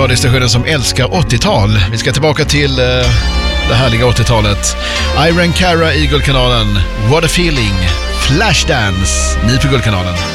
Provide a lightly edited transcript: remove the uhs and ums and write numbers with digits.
radiostationen som älskar 80-tal. Vi ska tillbaka till det härliga 80-talet. Irene Cara i Guldkanalen. What a feeling. Flashdance. Ni på Guldkanalen.